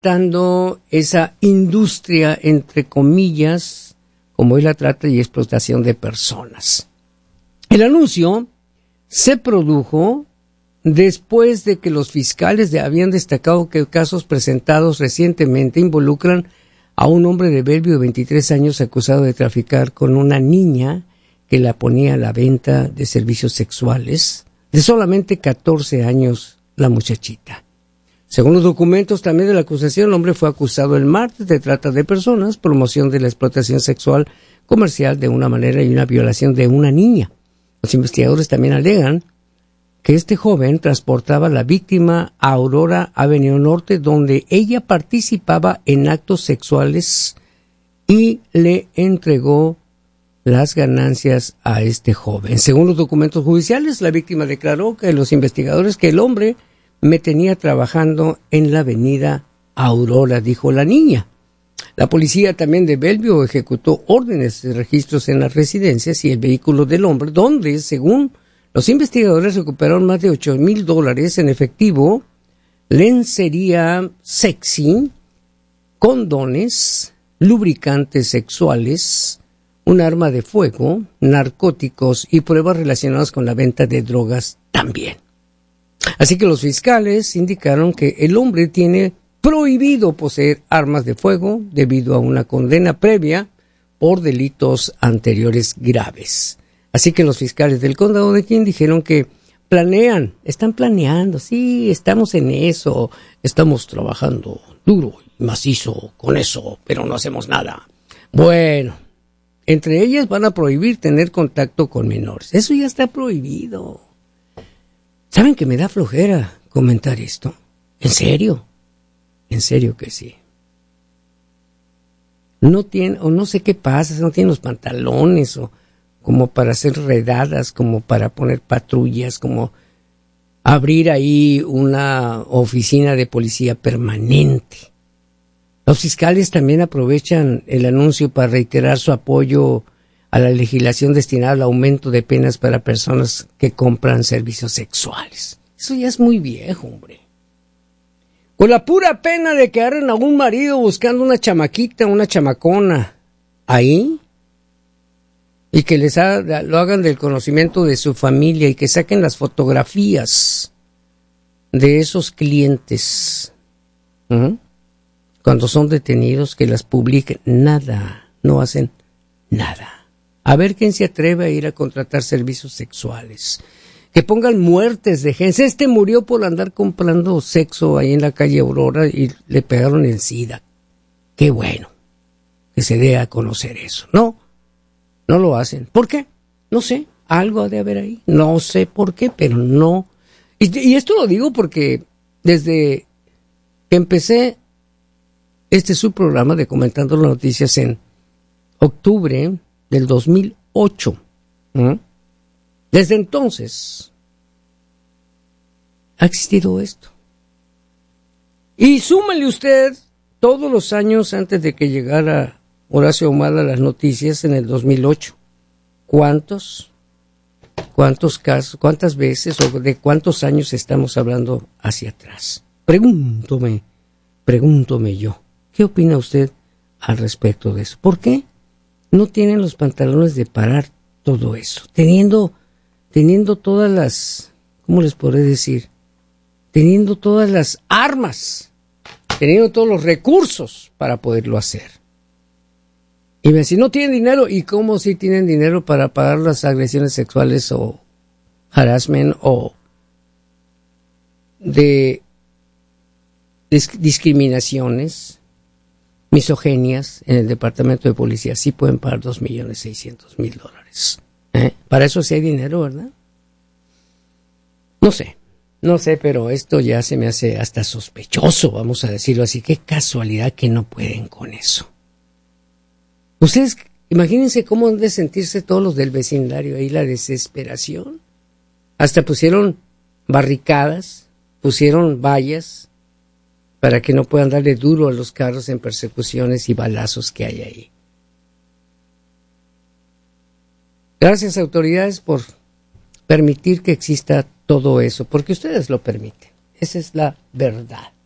fomentando esa industria, entre comillas, como es la trata y explotación de personas. El anuncio se produjo después de que los fiscales habían destacado que casos presentados recientemente involucran a un hombre de Bellevue de 23 años acusado de traficar con una niña que la ponía a la venta de servicios sexuales, de solamente 14 años la muchachita. Según los documentos también de la acusación, el hombre fue acusado el martes de trata de personas, promoción de la explotación sexual comercial de una manera y una violación de una niña. Los investigadores también alegan que este joven transportaba a la víctima a Aurora Avenue Norte, donde ella participaba en actos sexuales y le entregó las ganancias a este joven. Según los documentos judiciales, la víctima declaró que los investigadores que el hombre me tenía trabajando en la avenida Aurora, dijo la niña. La policía también de Bellevue ejecutó órdenes de registros en las residencias y el vehículo del hombre, donde, según los investigadores, recuperaron más de $8,000 en efectivo, lencería sexy, condones, lubricantes sexuales, un arma de fuego, narcóticos y pruebas relacionadas con la venta de drogas también. Así que los fiscales indicaron que el hombre tiene prohibido poseer armas de fuego debido a una condena previa por delitos anteriores graves. Así que los fiscales del condado de King dijeron que están planeando, sí, estamos en eso, estamos trabajando duro y macizo con eso, pero no hacemos nada. Bueno, entre ellas van a prohibir tener contacto con menores. Eso ya está prohibido. ¿Saben que me da flojera comentar esto? ¿En serio? En serio que sí. No tiene, o no sé qué pasa, no tienen los pantalones, o como para hacer redadas, como para poner patrullas, como abrir ahí una oficina de policía permanente. Los fiscales también aprovechan el anuncio para reiterar su apoyo a la legislación destinada al aumento de penas para personas que compran servicios sexuales. Eso ya es muy viejo, hombre. Con la pura pena de que agarren a un marido buscando una chamaquita, una chamacona, ahí, y que lo hagan del conocimiento de su familia y que saquen las fotografías de esos clientes, cuando son detenidos, que las publiquen. Nada, no hacen nada. A ver quién se atreve a ir a contratar servicios sexuales. Que pongan muertes de gente. Este murió por andar comprando sexo ahí en la calle Aurora y le pegaron el SIDA. Qué bueno que se dé a conocer eso. No lo hacen. ¿Por qué? No sé, algo ha de haber ahí. No sé por qué, pero no. Y esto lo digo porque desde que empecé este su programa de Comentando las Noticias en octubre del 2008, desde entonces ha existido esto. Y súmale usted todos los años antes de que llegara Horacio Ahumada a las noticias en el 2008. ¿Cuántos casos, cuántas veces o de cuántos años estamos hablando hacia atrás? Pregúntome yo, ¿qué opina usted al respecto de eso? ¿Por qué no tienen los pantalones de parar todo eso? Teniendo todas las, ¿cómo les podré decir? Teniendo todas las armas, teniendo todos los recursos para poderlo hacer. Y me dicen, no tienen dinero. ¿Y cómo si tienen dinero para pagar las agresiones sexuales o harassment o de discriminaciones, misogenias en el departamento de policía? Sí pueden pagar $2,600,000. Para eso sí hay dinero, ¿verdad? No sé, pero esto ya se me hace hasta sospechoso, vamos a decirlo así. Qué casualidad que no pueden con eso. Ustedes imagínense cómo han de sentirse todos los del vecindario ahí, la desesperación. Hasta pusieron barricadas, pusieron vallas para que no puedan darle duro a los carros en persecuciones y balazos que hay ahí. Gracias, autoridades, por permitir que exista todo eso, porque ustedes lo permiten. Esa es la verdad.